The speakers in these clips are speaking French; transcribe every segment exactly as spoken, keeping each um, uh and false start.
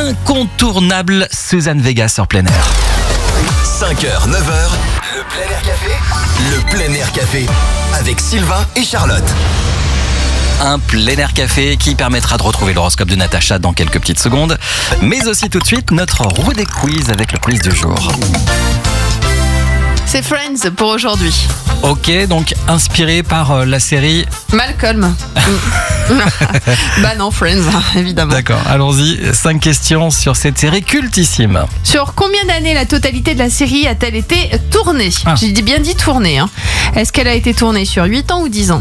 incontournable Suzanne Vega sur plein air. cinq heures, neuf heures, le plein air café. Le plein air café avec Sylvain et Charlotte. Un plein air café qui permettra de retrouver l'horoscope de Natacha dans quelques petites secondes. Mais aussi tout de suite notre roue des quiz avec le quiz du jour. C'est Friends pour aujourd'hui. Ok, donc inspiré par euh, la série... Malcolm. Bah non, Friends, évidemment. D'accord, allons-y. Cinq questions sur cette série cultissime. Sur combien d'années la totalité de la série a-t-elle été tournée ? Ah. J'ai bien dit tournée. Hein. Est-ce qu'elle a été tournée sur huit ans ou dix ans ?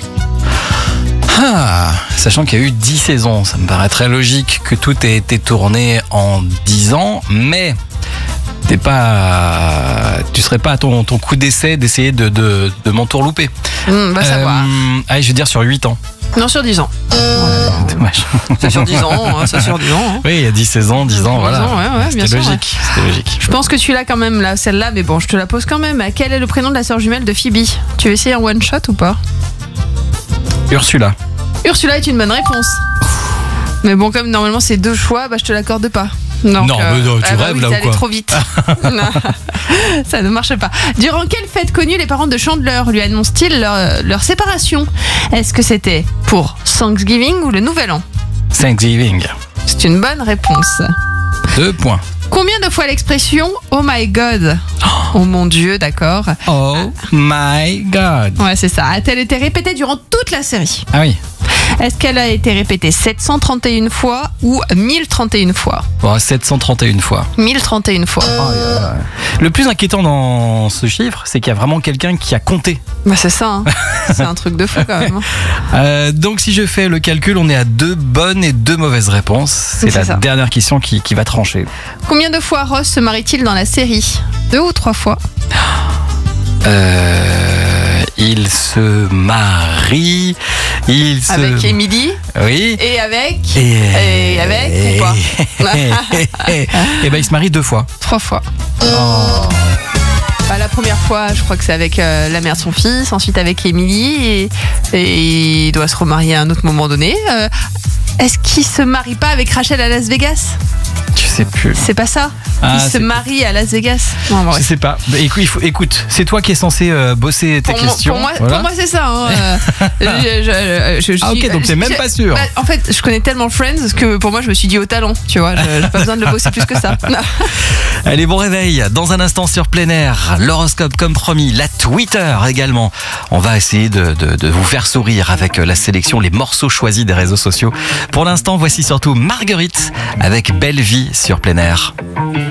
Ah, sachant qu'il y a eu dix saisons, ça me paraît très logique que tout ait été tourné en dix ans, mais t'es pas, tu serais pas à ton, ton coup d'essai d'essayer de, de, de m'entourlouper. Mmh, Va savoir. Euh, allez, je vais dire sur huit ans. Non, sur dix ans. Dommage. C'est sur dix ans, hein, c'est sur dix ans. Hein. Oui, il y a dix, seize ans, dix ans, dix voilà. ans, ouais, ouais, bien C'était sûr, logique, c'était logique. Je pense que tu l'as quand même, là, celle-là, mais bon, je te la pose quand même. Quel est le prénom de la sœur jumelle de Phoebe ? Tu veux essayer un one-shot ou pas ? Ursula. Ursula est une bonne réponse. Mais bon, comme normalement c'est deux choix, bah je te l'accorde pas. Donc, Non, mais non, tu ah bah rêves, oui, là, t'es ou allé quoi trop vite. Non, ça ne marche pas. Durant quelle fête connue les parents de Chandler lui annoncent-ils leur, leur séparation ? Est-ce que c'était pour Thanksgiving ou le Nouvel An ? Thanksgiving. C'est une bonne réponse. Deux points. Combien de fois l'expression « Oh my God » ? Oh mon Dieu, d'accord. Oh my God. Ouais, c'est ça. A-t-elle été répétée durant toute la série ? Ah oui. Est-ce qu'elle a été répétée sept cent trente et une fois ou mille trente et une fois ? Bon, sept cent trente et une fois. mille trente et une fois. Le plus inquiétant dans ce chiffre, c'est qu'il y a vraiment quelqu'un qui a compté. Bah c'est ça, hein. C'est un truc de fou quand même. Euh, donc si je fais le calcul, on est à deux bonnes et deux mauvaises réponses. C'est C'est la ça. dernière question qui, qui va trancher. Combien de fois Ross se marie-t-il dans la série ? Deux ou trois fois ? Euh, il se marie. Il se... Avec Emily Oui. et avec Et, Et avec ou pas Et ben il se marie deux fois. trois fois. Bah, la première fois, je crois que c'est avec euh, la mère de son fils, ensuite avec Emily et, et il doit se remarier à un autre moment donné. Euh, est-ce qu'il se marie pas avec Rachel à Las Vegas ? Je sais plus. C'est pas ça ? Ah, Il se c'est- marie à Las Vegas. Non, bon, ouais. Je sais pas. Bah, écoute, il faut, écoute, c'est toi qui es censé euh, bosser tes Pour moi, questions. pour, moi, Voilà. pour moi, c'est ça. Hein. Euh, je- je- je- je Ah, suis- ok, donc t'es même je- pas sûr. bah, en fait, je connais tellement Friends que pour moi, je me suis dit au talent. Tu vois, je- j'ai pas besoin de le bosser plus que ça. Allez, bon réveil. Dans un instant sur plein air, l'horoscope comme promis, la Twitter également. On va essayer de, de, de vous faire sourire avec la sélection, les morceaux choisis des réseaux sociaux. Pour l'instant, voici surtout Marguerite avec Belle Vie sur plein air.